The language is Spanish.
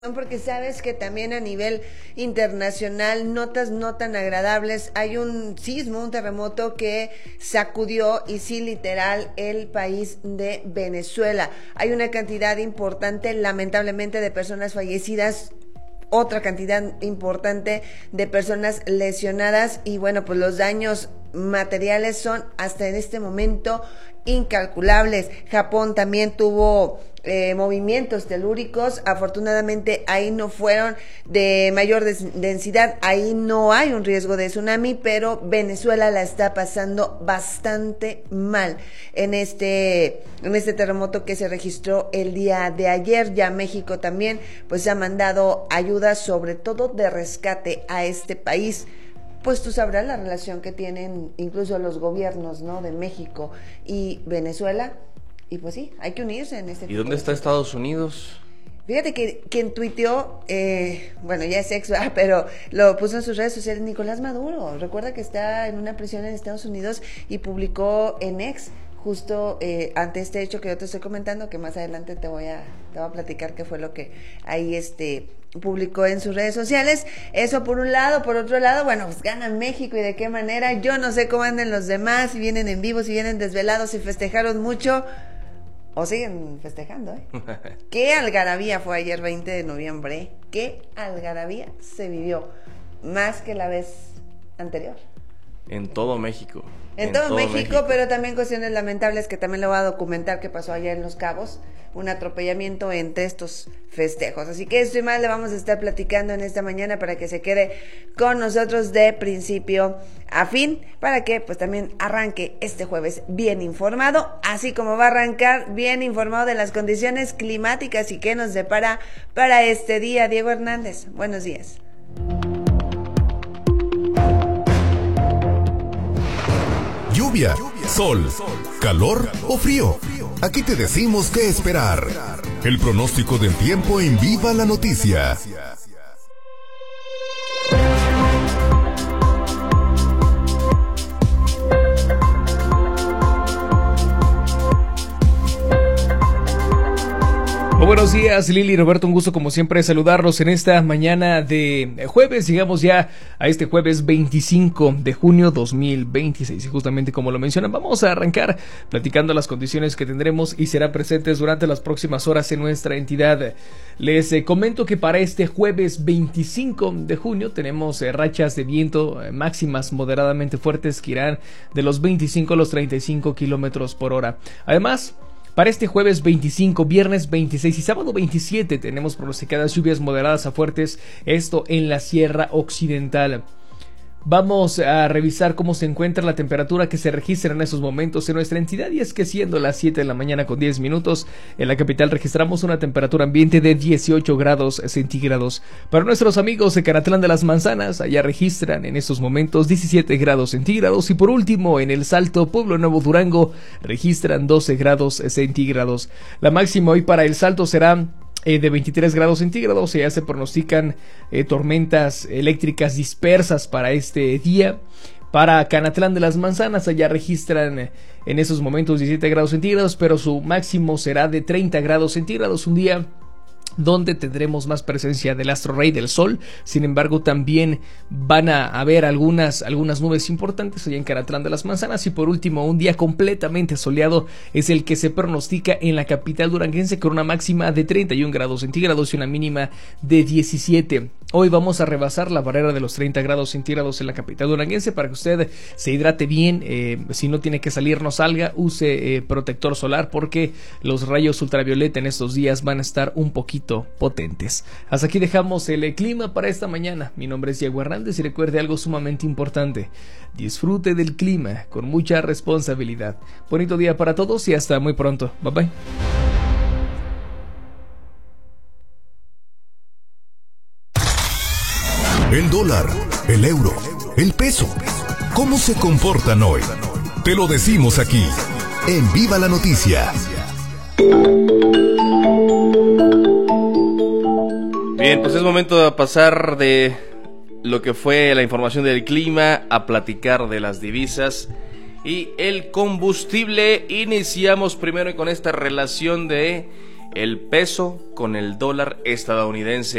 Porque sabes que también a nivel internacional notas no tan agradables, hay un sismo, un terremoto que sacudió y sí literal el país de Venezuela. Hay una cantidad importante lamentablemente de personas fallecidas, otra cantidad importante de personas lesionadas y bueno, pues los daños materiales son hasta en este momento incalculables. Japón también tuvo movimientos telúricos, afortunadamente ahí no fueron de mayor densidad, ahí no hay un riesgo de tsunami, pero Venezuela la está pasando bastante mal en este terremoto que se registró el día de ayer. Ya México también pues ha mandado ayuda, sobre todo de rescate a este país. Pues tú sabrás la relación que tienen incluso los gobiernos, ¿no?, de México y Venezuela. Y pues sí, hay que unirse en este. ¿Y dónde está Estados Unidos? Fíjate que quien tuiteó, bueno, ya es ex, ¿verdad?, pero lo puso en sus redes sociales, Nicolás Maduro. Recuerda que está en una prisión en Estados Unidos y publicó en ex justo ante este hecho que yo te estoy comentando, que más adelante te voy a platicar qué fue lo que ahí publicó en sus redes sociales. Eso por un lado. Por otro lado, bueno, pues gana México, y de qué manera. Yo no sé cómo anden los demás, si vienen en vivo, si vienen desvelados, si festejaron mucho o siguen festejando, Qué algarabía fue ayer 20 de noviembre, qué algarabía se vivió, más que la vez anterior. En todo México. En todo México, pero también cuestiones lamentables que también lo voy a documentar, que pasó ayer en Los Cabos, un atropellamiento entre estos festejos. Así que esto y más le vamos a estar platicando en esta mañana para que se quede con nosotros de principio a fin, para que pues también arranque este jueves bien informado, así como va a arrancar bien informado de las condiciones climáticas y qué nos depara para este día. Diego Hernández, buenos días. Lluvia, sol, calor o frío. Aquí te decimos qué esperar. El pronóstico del tiempo en Viva la Noticia. Muy buenos días, Lili y Roberto, un gusto como siempre saludarlos en esta mañana de jueves. Llegamos ya a este jueves 25 de junio 2026 y justamente como lo mencionan, vamos a arrancar platicando las condiciones que tendremos y serán presentes durante las próximas horas en nuestra entidad. Les comento que para este jueves 25 de junio tenemos rachas de viento máximas moderadamente fuertes que irán de los 25 a los 35 kilómetros por hora. Además, para este jueves 25, viernes 26 y sábado 27 tenemos pronosticadas lluvias moderadas a fuertes, esto en la Sierra Occidental. Vamos a revisar cómo se encuentra la temperatura que se registra en esos momentos en nuestra entidad, y es que siendo las 7 de la mañana con 10 minutos, en la capital registramos una temperatura ambiente de 18 grados centígrados. Para nuestros amigos de Canatlán de las Manzanas, allá registran en estos momentos 17 grados centígrados, y por último en El Salto, Pueblo Nuevo, Durango, registran 12 grados centígrados. La máxima hoy para El Salto será de 23 grados centígrados. Ya se pronostican tormentas eléctricas dispersas para este día. Para Canatlán de las Manzanas, allá registran en esos momentos 17 grados centígrados, pero su máximo será de 30 grados centígrados, un día donde tendremos más presencia del astro rey del sol. Sin embargo, también van a haber algunas nubes importantes allá en Canatlán de las Manzanas. Y por último, un día completamente soleado es el que se pronostica en la capital duranguense, con una máxima de 31 grados centígrados y una mínima de 17. Hoy vamos a rebasar la barrera de los 30 grados centígrados en la capital duranguense para que usted se hidrate bien. Si no tiene que salir, no salga, use protector solar, porque los rayos ultravioleta en estos días van a estar un poquito potentes. Hasta aquí dejamos el clima para esta mañana. Mi nombre es Diego Hernández y recuerde algo sumamente importante: disfrute del clima con mucha responsabilidad. Bonito día para todos y hasta muy pronto. Bye bye. El dólar, el euro, el peso. ¿Cómo se comportan hoy? Te lo decimos aquí, en Viva la Noticia. Bien, pues es momento de pasar de lo que fue la información del clima a platicar de las divisas y el combustible. Iniciamos primero con esta relación de el peso con el dólar estadounidense.